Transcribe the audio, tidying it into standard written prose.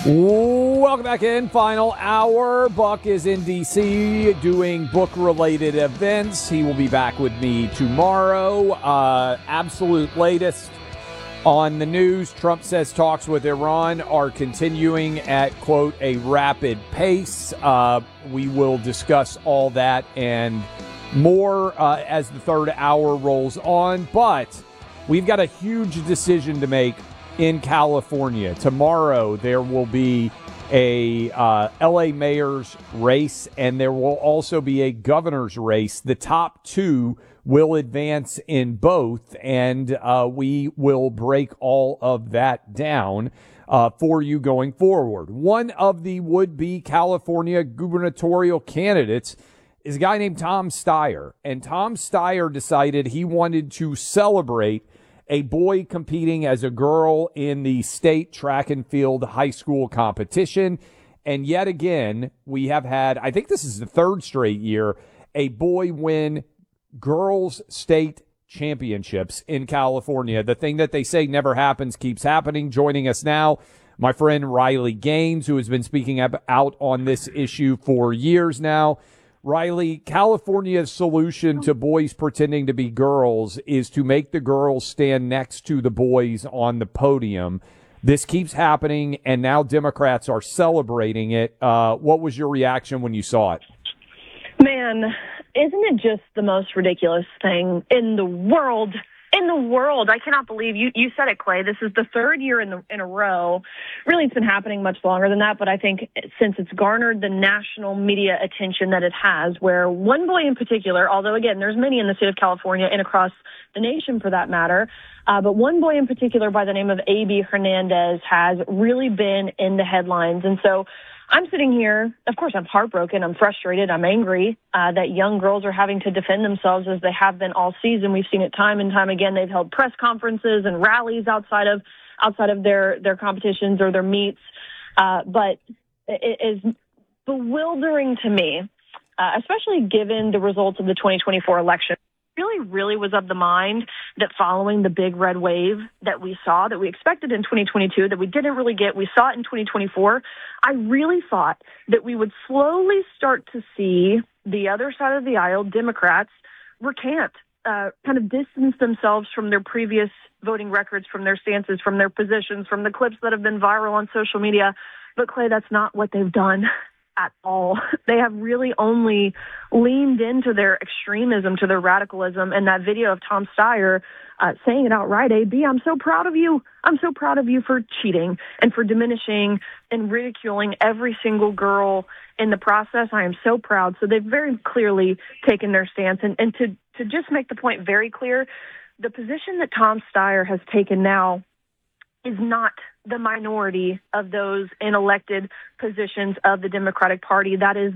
Welcome back in. Final hour. Buck is in D.C. doing book-related events. He will be back with me tomorrow. Absolute latest on the news. Trump says talks with Iran are continuing at, quote, a rapid pace. We will discuss all that and more as the third hour rolls on. But we've got a huge decision to make in California. Tomorrow there will be a LA mayor's race, and there will also be a governor's race. The top two will advance in both, and we will break all of that down for you going forward. One of the would-be California gubernatorial candidates is a guy named Tom Steyer, and Tom Steyer decided he wanted to celebrate a boy competing as a girl in the state track and field high school competition. And yet again, we have had, I think this is the third straight year, a boy win girls state championships in California. The thing that they say never happens keeps happening. Joining us now, my friend Riley Gaines, who has been speaking out on this issue for years now. Riley, California's solution to boys pretending to be girls is to make the girls stand next to the boys on the podium. This keeps happening, and now Democrats are celebrating it. What was your reaction when you saw it? Man, isn't it just the most ridiculous thing in the world? In the world. I cannot believe you said it, Clay. This is the third year in a row. Really, it's been happening much longer than that, but I think since it's garnered the national media attention that it has, where one boy in particular, although again, there's many in the state of California and across the nation for that matter, but one boy in particular by the name of A.B. Hernandez has really been in the headlines. And so I'm sitting here, of course, I'm heartbroken, I'm frustrated, I'm angry that young girls are having to defend themselves as they have been all season. We've seen it time and time again. They've held press conferences and rallies outside of their competitions or their meets. But it is bewildering to me, especially given the results of the 2024 election. Really was of the mind that following the big red wave that we saw, that we expected in 2022, that we didn't really get, we saw it in 2024, I really thought that we would slowly start to see the other side of the aisle, Democrats, recant, kind of distance themselves from their previous voting records, from their stances, from their positions, from the clips that have been viral on social media. But, Clay, that's not what they've done at all. They have really only leaned into their extremism, to their radicalism, and that video of Tom Steyer saying it outright, AB, I'm so proud of you. I'm so proud of you for cheating and for diminishing and ridiculing every single girl in the process. I am so proud. So they've very clearly taken their stance. And to just make the point very clear, the position that Tom Steyer has taken now is not the minority of those in elected positions of the Democratic Party. That is